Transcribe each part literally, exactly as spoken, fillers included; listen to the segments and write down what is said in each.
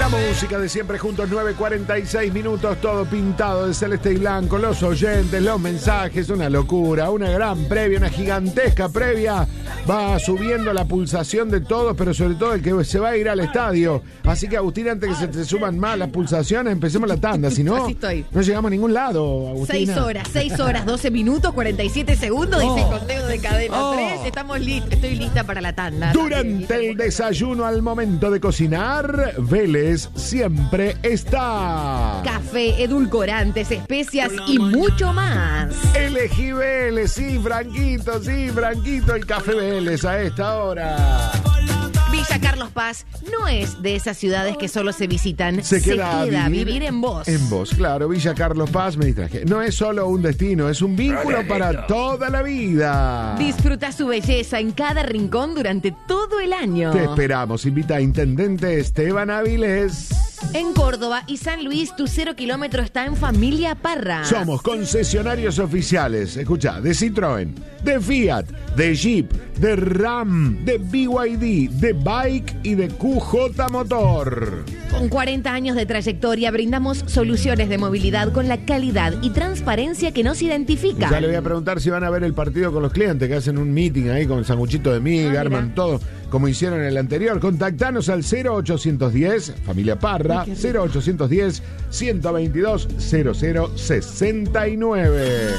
La música de siempre juntos, nueve cuarenta y seis minutos, todo pintado de celeste y blanco, los oyentes, los mensajes, una locura, una gran previa, una gigantesca previa. Va subiendo la pulsación de todos, pero sobre todo el que se va a ir al estadio. Así que, Agustín, antes que se te suban más las pulsaciones, empecemos la tanda, si no, no llegamos a ningún lado, Agustina. Seis horas, seis horas, doce minutos, cuarenta y siete segundos, Oh. dice el conteo de cadena Oh. tres. Estamos listos, estoy lista para la tanda. Durante el desayuno, al momento de cocinar, Vélez siempre está. Café, edulcorantes, especias y mucho más. Elegí Vélez, sí, Franquito, sí, Franquito, el café Vélez a esta hora. Villa Carlos Paz no es de esas ciudades que solo se visitan, Se queda, queda a vivir, vivir en vos. En vos, claro, Villa Carlos Paz, me distraje. No es solo un destino, es un vínculo para toda la vida. Disfruta su belleza en cada rincón durante todo el año. Te esperamos, invita a Intendente Esteban Áviles. En Córdoba y San Luis, tu cero kilómetro está en Familia Parra. Somos concesionarios oficiales, escucha, de Citroën, de Fiat, de Jeep, de Ram, de B Y D, de Bike y de Q J Motor. Con cuarenta años de trayectoria, brindamos soluciones de movilidad con la calidad y transparencia que nos identifica. Ya le voy a preguntar si van a ver el partido con los clientes, que hacen un meeting ahí con sanguchito de miga, Ah, arman mira. todo como hicieron en el anterior. Contactanos al cero ochocientos diez, Familia Parra, cero ochocientos diez, ciento veintidós, cero cero sesenta y nueve.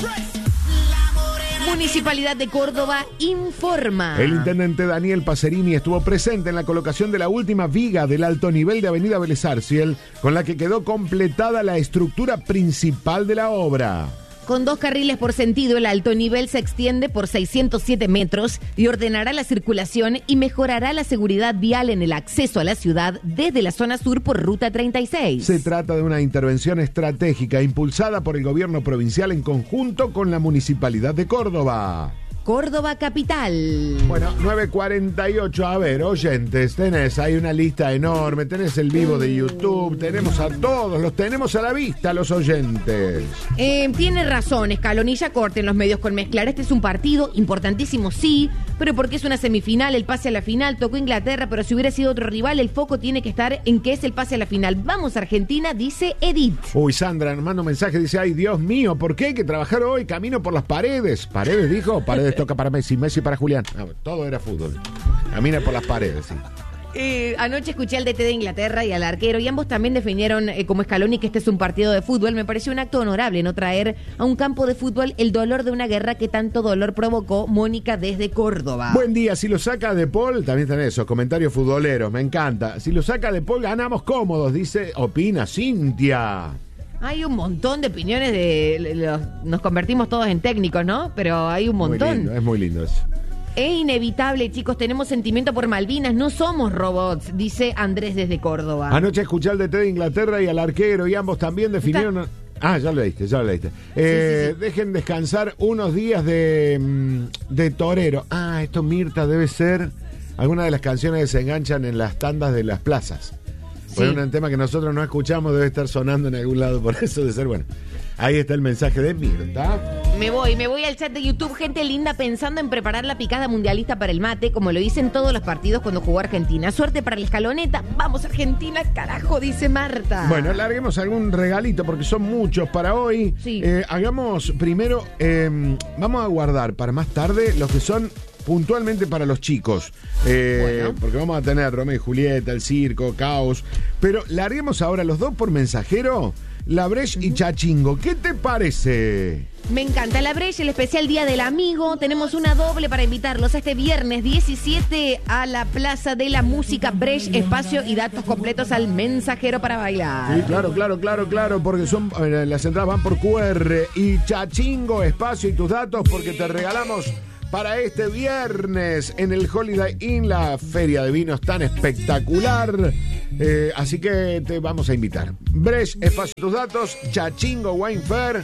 Municipalidad de Córdoba informa. El intendente Daniel Pacerini estuvo presente en la colocación de la última viga del alto nivel de Avenida Vélez Arfiel, con la que quedó completada la estructura principal de la obra. Con dos carriles por sentido, el alto nivel se extiende por seiscientos siete metros y ordenará la circulación y mejorará la seguridad vial en el acceso a la ciudad desde la zona sur por Ruta treinta y seis. Se trata de una intervención estratégica impulsada por el gobierno provincial en conjunto con la Municipalidad de Córdoba. Córdoba capital. Bueno, nueve cuarenta y ocho, a ver, oyentes, tenés ahí una lista enorme, tenés el vivo de YouTube, tenemos a todos, los tenemos a la vista, los oyentes. Eh, tiene razón, Escalonilla, corten los medios con mezclar. Este es un partido importantísimo, sí, pero porque es una semifinal, el pase a la final, tocó Inglaterra, pero si hubiera sido otro rival, el foco tiene que estar en que es el pase a la final. Vamos, Argentina, dice Edith. Uy, Sandra nos manda un mensaje, dice, ay, Dios mío, ¿por qué hay que trabajar hoy? Camino por las paredes. ¿Paredes dijo? Paredes toca para Messi, Messi para Julián. Ah, todo era fútbol. Camina por las paredes, sí. Eh, anoche escuché al D T de Inglaterra y al arquero y ambos también definieron eh, como Scaloni que este es un partido de fútbol. Me pareció un acto honorable no traer a un campo de fútbol el dolor de una guerra que tanto dolor provocó. Mónica desde Córdoba. Buen día, si lo saca De Paul, también tenés esos comentarios futboleros, me encanta. Si lo saca De Paul, ganamos cómodos, dice, opina Cintia. Hay un montón de opiniones de los, nos convertimos todos en técnicos, ¿no? Pero hay un montón. Muy lindo, es muy lindo eso. Es inevitable, chicos, tenemos sentimiento por Malvinas, no somos robots, dice Andrés desde Córdoba. Anoche escuché al D T de Inglaterra y al arquero y ambos también definieron... Está. Ah, ya lo leíste, ya lo leíste. Eh, Sí, sí, sí. Dejen descansar unos días de, mm, de torero. Ah, esto, Mirta, debe ser alguna de las canciones que se enganchan en las tandas de las plazas. Sí. Fue un tema que nosotros no escuchamos, debe estar sonando en algún lado, por eso de ser bueno. Ahí está el mensaje de Mirta. Me voy, me voy al chat de YouTube, gente linda pensando en preparar la picada mundialista para el mate, como lo hice en todos los partidos cuando jugó Argentina. Suerte para la escaloneta, vamos Argentina, carajo, dice Marta. Bueno, larguemos algún regalito porque son muchos para hoy. Sí. Eh, hagamos primero, eh, vamos a guardar para más tarde los que son puntualmente para los chicos. Eh, Bueno. Porque vamos a tener Romeo y Julieta, el circo, caos. Pero larguemos ahora los dos por mensajero, La Breche y Chachingo. ¿Qué te parece? Me encanta la Breche, el especial Día del Amigo. Tenemos una doble para invitarlos este viernes diecisiete a la Plaza de la Música Breche, espacio y datos completos al mensajero para bailar. Sí, claro, claro, claro, claro, porque son eh, las entradas van por Q R. Y Chachingo, espacio y tus datos, porque te regalamos para este viernes en el Holiday Inn, la feria de vinos tan espectacular. Eh, así que te vamos a invitar. Breche, espacio tus datos, Chachingo Wine Fair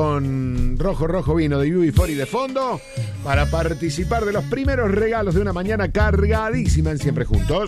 con Rojo Rojo Vino de U B cuarenta de fondo para participar de los primeros regalos de una mañana cargadísima en Siempre Juntos.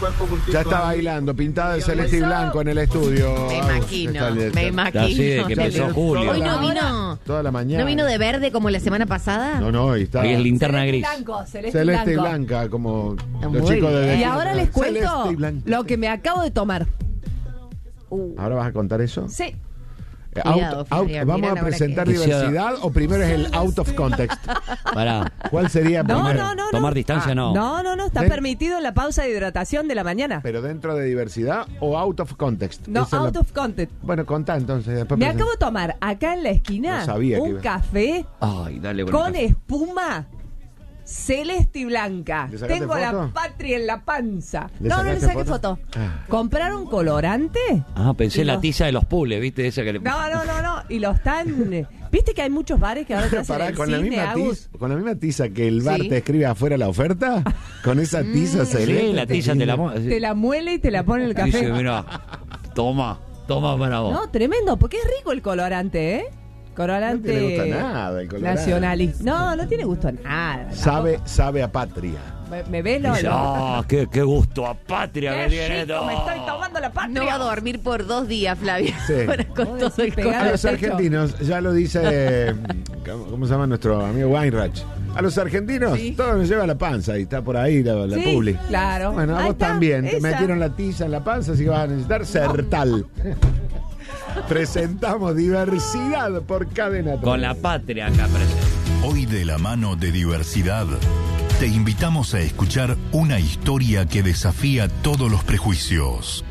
Ya está bailando, pintada de celeste y blanco en el estudio. Me Agus, imagino, está el- me imagino. Así de que empezó julio. Hoy no vino, Toda la mañana. no vino de verde como la semana pasada. No, no, hoy está Hoy es linterna Celeste y gris. blanco, celeste, celeste y blanco. blanca, como Muy los chicos de... bien. Y ahora les cuento Celeste y blanca. lo que me acabo de tomar. ¿Ahora vas a contar eso? Sí. Eh, Cuidado, out- Flavia, out- ¿Vamos mira a la hora presentar que es. diversidad o primero es el out of context? Pará. ¿Cuál sería No, primero? no, no. Tomar no. distancia, Ah, no. No, no, no. Está ¿Eh? permitido en la pausa de hidratación de la mañana. ¿Pero dentro de diversidad o out of context? No, Esa es la- out of content. Bueno, contá entonces. Después Me presenta. acabo de tomar acá en la esquina No sabía que un iba. café Ay, dale con con el café. espuma celeste y blanca. ¿Le sacaste Tengo foto? la patria en la panza. ¿Le No, no le sacaste saqué foto? foto. Ah. ¿Compraron colorante? Ah, pensé Y la los- tiza de los pules, ¿viste? Esa que le... No, no, no, no. Y lo están... ¿Viste que hay muchos bares que ahora te hacen Pará, el con, la cine, misma Agus? tiza, con la misma tiza que el bar Sí. te escribe afuera la oferta, con esa tiza celeste. Sí, la tiza te la... mo- Te la muele y te la pone en el café. Dice, mira, toma, toma para vos. No, tremendo, porque es rico el colorante, ¿eh? Colorante. No tiene gusto a nada el colorante. Nacionalista. No, no tiene gusto a nada. Sabe, sabe a patria. ¿Me, me ves lo, Dice, lo- ah, qué, qué gusto a patria Qué que tiene rico, todo. me estoy tomando la patria. No va a dormir por dos días, Flavia. Sí. Ahora con Vos todo decís el pegar A color. los techo. argentinos, ya lo dice, ¿cómo cómo se llama nuestro amigo Weinreich? A los argentinos, Sí. todo nos lleva a la panza y está por ahí la, la Sí, publi. claro. Bueno, a Ahí vos está, también, te esa. metieron la tiza en la panza, así que vas a necesitar Sertal. Presentamos diversidad por cadena. Con la patria acá presente. Hoy de la mano de diversidad, te invitamos a escuchar una historia que desafía todos los prejuicios.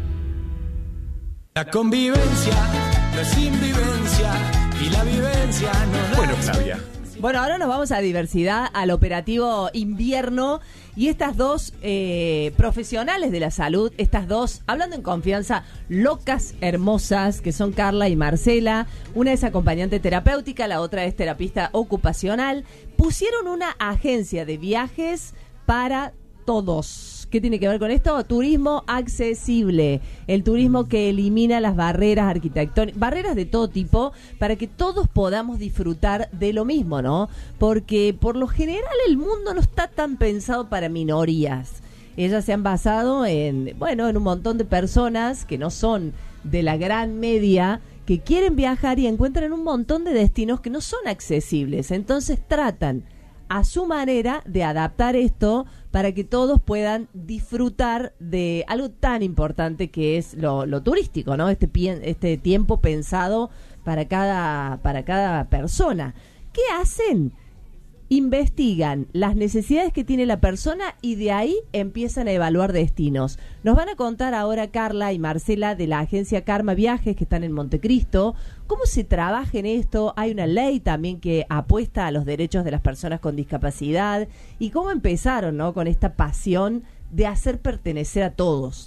La convivencia no es invivencia y la vivencia no la Bueno, Flavia. Bueno, ahora nos vamos a diversidad, al operativo invierno. Y estas dos eh, profesionales de la salud, estas dos, hablando en confianza, locas, hermosas, que son Carla y Marcela. Una es acompañante terapéutica, la otra es terapista ocupacional. Pusieron una agencia de viajes para todos. ¿Qué tiene que ver con esto? Turismo accesible. El turismo que elimina las barreras arquitectónicas, barreras de todo tipo, para que todos podamos disfrutar de lo mismo, ¿no? Porque por lo general el mundo no está tan pensado para minorías. Ellas se han basado en, bueno, en un montón de personas que no son de la gran media, que quieren viajar y encuentran un montón de destinos que no son accesibles. Entonces tratan a su manera de adaptar esto para que todos puedan disfrutar de algo tan importante que es lo, lo turístico, ¿no? Este, pie- este tiempo pensado para cada, para cada persona. ¿Qué hacen? Investigan las necesidades que tiene la persona y de ahí empiezan a evaluar destinos. Nos van a contar ahora Carla y Marcela de la agencia Karma Viajes, que están en Montecristo, cómo se trabaja en esto. Hay una ley también que apuesta a los derechos de las personas con discapacidad y cómo empezaron, ¿no?, con esta pasión de hacer pertenecer a todos.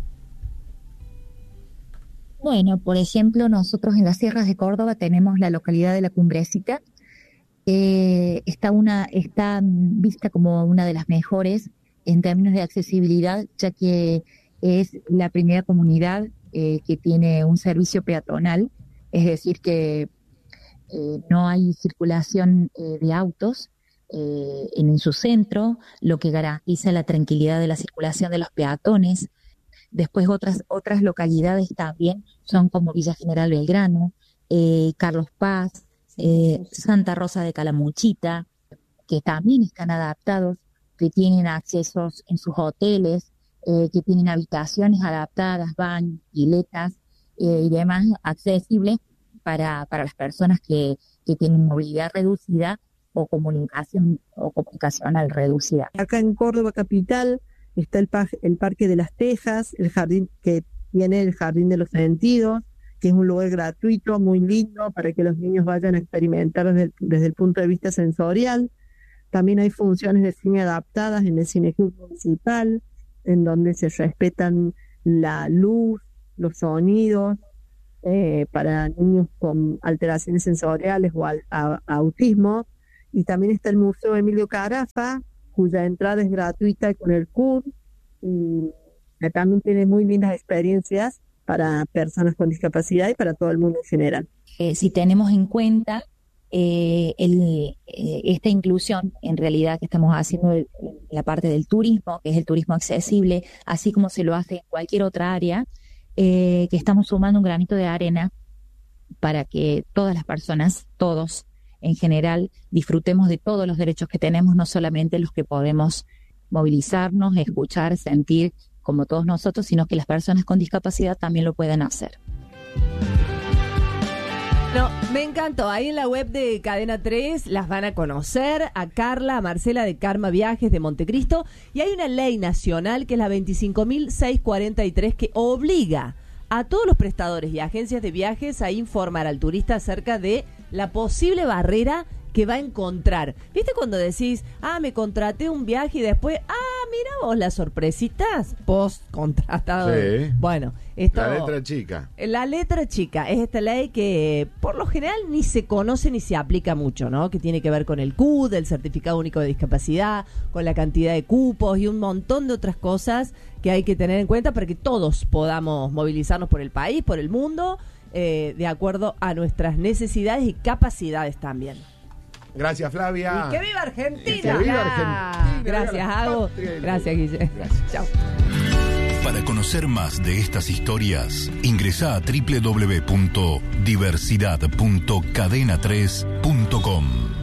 Bueno, por ejemplo, nosotros en las sierras de Córdoba tenemos la localidad de La Cumbrecita. Eh, está una está vista como una de las mejores en términos de accesibilidad, ya que es la primera comunidad eh, que tiene un servicio peatonal, es decir, que eh, no hay circulación eh, de autos eh, en, en su centro, lo que garantiza la tranquilidad de la circulación de los peatones. Después otras otras localidades también son como Villa General Belgrano, eh, Carlos Paz, Eh, Santa Rosa de Calamuchita, que también están adaptados, que tienen accesos en sus hoteles, eh, que tienen habitaciones adaptadas, baños, piletas eh, y demás accesibles para, para las personas que, que tienen movilidad reducida o comunicación o comunicacional reducida. Acá en Córdoba capital está el, pa- el Parque de las Tejas, el jardín que tiene el Jardín de los Sentidos, que es un lugar gratuito, muy lindo, para que los niños vayan a experimentar desde el, desde el punto de vista sensorial. También hay funciones de cine adaptadas en el Cineclub Municipal, en donde se respetan la luz, los sonidos, eh, para niños con alteraciones sensoriales o al, a, a autismo. Y también está el Museo Emilio Carafa, cuya entrada es gratuita con el C U R, y que también tiene muy lindas experiencias para personas con discapacidad y para todo el mundo en general. Eh, si tenemos en cuenta eh, el, eh, esta inclusión, en realidad, que estamos haciendo en la parte del turismo, que es el turismo accesible, así como se lo hace en cualquier otra área, eh, que estamos sumando un granito de arena para que todas las personas, todos en general, disfrutemos de todos los derechos que tenemos, no solamente los que podemos movilizarnos, escuchar, sentir como todos nosotros, sino que las personas con discapacidad también lo puedan hacer. No, me encantó. Ahí en la web de Cadena tres las van a conocer a Carla, a Marcela de Karma Viajes de Montecristo, y hay una ley nacional que es la veinticinco mil seiscientos cuarenta y tres que obliga a todos los prestadores y agencias de viajes a informar al turista acerca de la posible barrera que va a encontrar. ¿Viste cuando decís, ah, me contraté un viaje y después, ah, mira vos las sorpresitas post-contratado? Sí. Bueno, esto... La letra chica. La letra chica es esta ley que por lo general ni se conoce ni se aplica mucho, ¿no? Que tiene que ver con el C U D, el Certificado Único de Discapacidad, con la cantidad de cupos y un montón de otras cosas que hay que tener en cuenta para que todos podamos movilizarnos por el país, por el mundo, eh, de acuerdo a nuestras necesidades y capacidades también. Gracias, Flavia. Y que viva Argentina. Y que viva Argentina. Gracias, Hago. Gracias, Guille. Gracias. Chao. Para conocer más de estas historias, ingresa a doble u doble u doble u punto diversidad punto cadena tres punto com.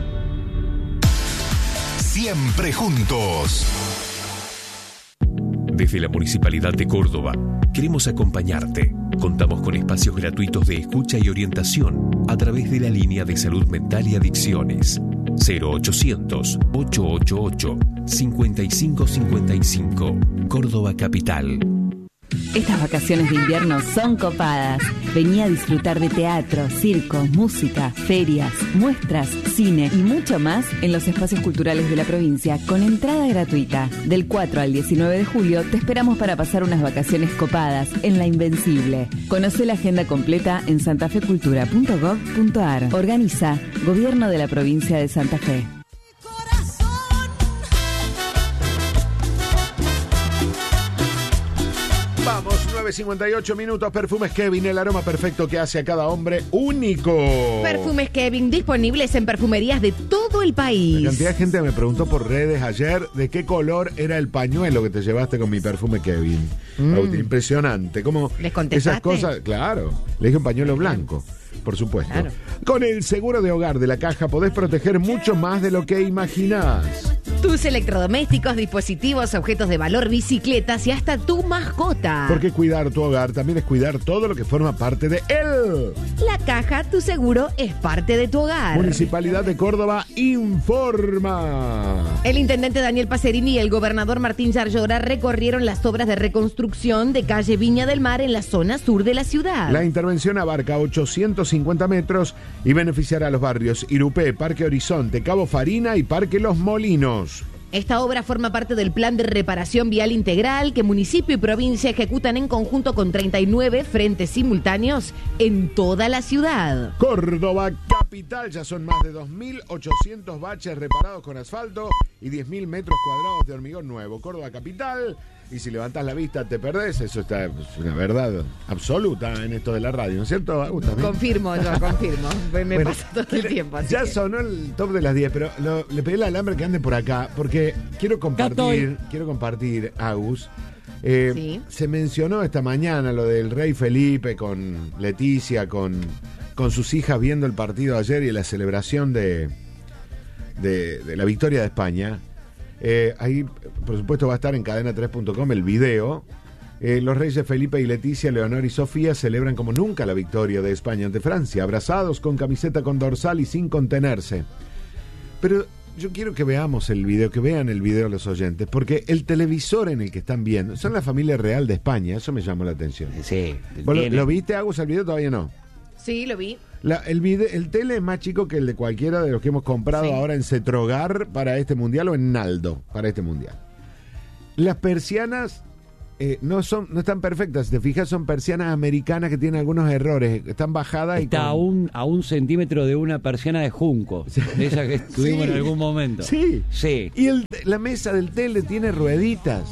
Siempre juntos. Desde la Municipalidad de Córdoba, queremos acompañarte. Contamos con espacios gratuitos de escucha y orientación a través de la línea de salud mental y adicciones cero ochocientos, ochocientos ochenta y ocho, cincuenta y cinco cincuenta y cinco, Córdoba Capital. Estas vacaciones de invierno son copadas. Vení a disfrutar de teatro, circo, música, ferias, muestras, cine y mucho más en los espacios culturales de la provincia con entrada gratuita. Del cuatro al diecinueve de julio te esperamos para pasar unas vacaciones copadas en La Invencible. Conoce la agenda completa en santafecultura punto gob punto ar. Organiza Gobierno de la Provincia de Santa Fe. Vamos, nueve cincuenta y ocho minutos. Perfumes Kevin, el aroma perfecto que hace a cada hombre único. Perfumes Kevin, disponibles en perfumerías de todo el país. La cantidad de gente me preguntó por redes ayer de qué color era el pañuelo que te llevaste con mi perfume Kevin. Mm. Impresionante. ¿Cómo ¿Les contestaste? Esas cosas, claro. Le dije un pañuelo blanco, por supuesto. Claro. Con el seguro de hogar de la Caja podés proteger mucho más de lo que imaginás. Tus electrodomésticos, dispositivos, objetos de valor, bicicletas y hasta tu mascota. Porque cuidar tu hogar también es cuidar todo lo que forma parte de él. La Caja, tu seguro, es parte de tu hogar. Municipalidad de Córdoba informa. El intendente Daniel Pacerini y el gobernador Martín Yarlora recorrieron las obras de reconstrucción de calle Viña del Mar en la zona sur de la ciudad. La intervención abarca ochocientos cincuenta metros y beneficiará a los barrios Irupé, Parque Horizonte, Cabo Farina y Parque Los Molinos. Esta obra forma parte del plan de reparación vial integral que municipio y provincia ejecutan en conjunto con treinta y nueve frentes simultáneos en toda la ciudad. Córdoba Capital, ya son más de dos mil ochocientos baches reparados con asfalto y diez mil metros cuadrados de hormigón nuevo. Córdoba Capital, y si levantás la vista te perdés, eso está es una verdad absoluta en esto de la radio, ¿no es cierto, Augusto? Confirmo, yo confirmo. Me Bueno, pasa todo el tiempo. Así ya que... sonó el top de las diez, pero lo- le pedí al alambre que ande por acá, porque quiero compartir, quiero compartir, Agus. Eh, Sí. Se mencionó esta mañana lo del rey Felipe con Leticia, con, con sus hijas viendo el partido ayer y la celebración de, de, de la victoria de España. Eh, ahí, por supuesto, va a estar en cadena tres punto com el video. Eh, los reyes Felipe y Leticia, Leonor y Sofía celebran como nunca la victoria de España ante Francia, abrazados con camiseta con dorsal y sin contenerse. Pero yo quiero que veamos el video, que vean el video los oyentes, porque el televisor en el que están viendo son la familia real de España, eso me llamó la atención. Sí. ¿Vos lo, tiene- lo viste, Agus, el video? Todavía no. Sí, lo vi. La- el, vide- el tele es más chico que el de cualquiera de los que hemos comprado Sí. ahora en Cetrogar para este mundial o en Naldo para este mundial. Las persianas eh, no son no están perfectas. Si te fijas, son persianas americanas que tienen algunos errores. Están bajadas y Está a con- un, a un centímetro de una persiana de junco. De esa que tuvimos Sí. en algún momento. Sí. Sí. Y el- la mesa del tele tiene rueditas.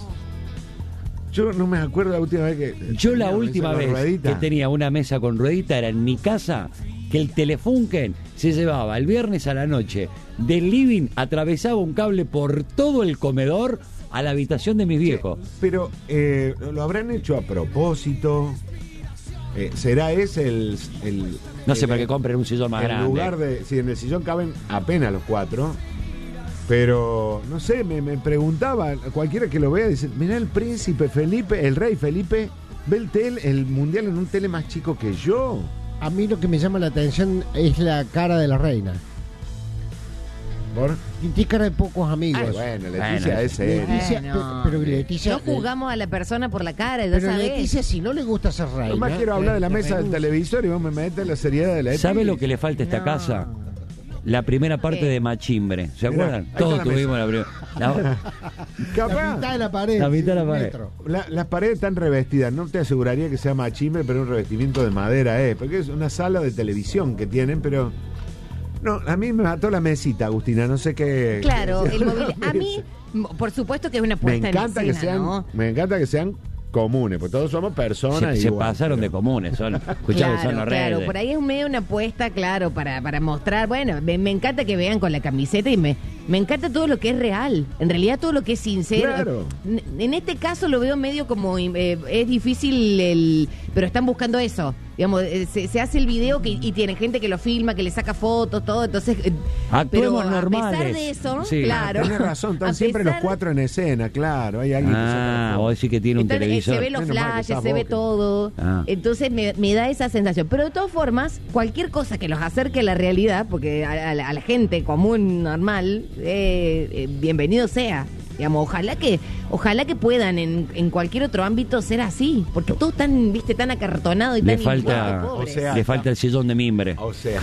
Yo no me acuerdo la última vez que... Yo la tenía última mesa con vez rueditas. que tenía una mesa con ruedita era en mi casa que el Telefunken se llevaba el viernes a la noche del living, atravesaba un cable por todo el comedor a la habitación de mis viejos. Pero eh, lo habrán hecho a propósito. Eh, ¿Será ese el, el No sé el, para qué compren un sillón más en grande. lugar de, si en el sillón caben apenas los cuatro, pero no sé, me, me preguntaba, cualquiera que lo vea dice, mirá el príncipe Felipe, el rey Felipe, ve el tele, el mundial en un tele más chico que yo. A mí lo que me llama la atención es la cara de la reina. ¿Por? Tiene cara de pocos amigos. Ay, bueno, Leticia Bueno, es seria. Leticia, Bueno. pero, pero Leticia... No juzgamos a la persona por la cara, ya Pero sabés. Leticia, si no le gusta ser reina... Yo más quiero hablar de la que- mesa que del renuncie. televisor y vos me metes la seriedad de la época. ¿Sabe lo que le falta a esta No. casa? La primera parte ¿Qué? de Machimbre. ¿Se Mirá, acuerdan? ahí está Todos la tuvimos la primera. La, La Capaz, mitad de la pared. La mitad de la un pared. metro. la- las paredes están revestidas, no te aseguraría que sea machimbre, pero un revestimiento de madera es, porque es una sala de televisión que tienen, pero no, a mí me mató la mesita, Agustina, no sé qué. Claro, qué- el mobiliario. A mí, m- por supuesto que es una me puesta encanta en que escena, sean, ¿no? me encanta que sean comunes, porque todos somos personas se, se igual, pasaron pero- de comunes. Son, escuchá que Claro, son los claro, reyes. por ahí es medio una apuesta, claro, para, para mostrar, bueno, me, me encanta que vean con la camiseta y me, me encanta todo lo que es real, en realidad todo lo que es sincero. Claro. N- En este caso lo veo medio como, eh, es difícil, el pero están buscando eso, digamos, eh, se, se hace el video que, y tiene gente que lo filma, que le saca fotos, todo, entonces... eh, Actuemos pero a normales. pesar de eso, Sí. claro. Tienes razón, están a siempre los pesar- cuatro en escena, claro, hay alguien que saca Ah, la foto. vos decís que tiene un Entonces, eh, televisor. se ve los Menos mal que flashes, estás se ve vos que- todo. Ah. Entonces me, me da esa sensación. Pero de todas formas, cualquier cosa que los acerque a la realidad, porque a, a la, a la gente común, normal, eh, eh, bienvenido sea. Digamos, ojalá que, ojalá que puedan en, en cualquier otro ámbito ser así, porque todo tan, viste, tan acartonado y Le tan falta, igual, pobres. O sea, le falta el sillón de mimbre. O sea,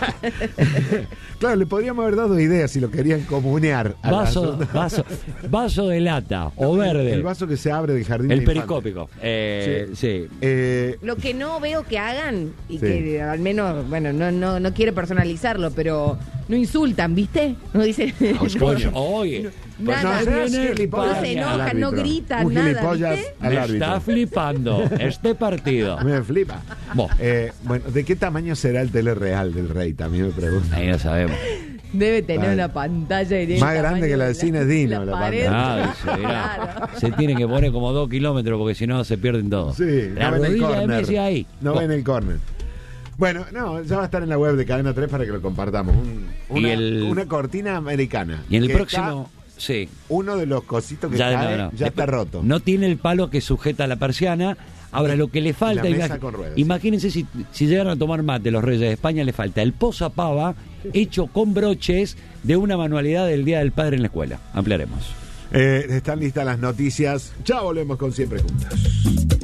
claro, le podríamos haber dado ideas si lo querían comunear. al Vaso, asunto. vaso, vaso de lata o verde. El vaso que se abre del jardín. El de infantes. periscópico. Eh, sí. Eh, Lo que no veo que hagan, y Sí. que al menos, bueno, no, no, no quiero personalizarlo, pero no insultan, ¿viste? No dicen... Coño, oye, Nada, no, no, seas viene gilipollas no se al enojan, no árbitro. gritan, Un nada, gilipollas ¿viste? al me árbitro. está flipando este partido. Me flipa. Bo. Eh, bueno, ¿de qué tamaño será el tele real del rey? También me pregunto. Ahí no sabemos. Debe tener Vale. una pantalla de Más grande que la de Cine Dino, la pared. Ah, se, verá. Claro. Se tiene que poner como dos kilómetros porque si no se pierden todos. Sí, La no ven el rodilla de córner. Messi ahí. No Bo. ven el córner. Bueno, no, ya va a estar en la web de Cadena tres para que lo compartamos. Un- Y una, el- una cortina americana. Y en el que próximo, sí. está- uno de los cositos que Ya, cae, no, no. ya está roto. No tiene el palo que sujeta la persiana. Ahora, lo que le falta... La mesa imag- con ruedas. imagínense si, si llegaron a tomar mate los reyes de España, le falta el posapava hecho con broches de una manualidad del Día del Padre en la escuela. Ampliaremos. Eh, están listas las noticias. Ya volvemos con Siempre Juntas.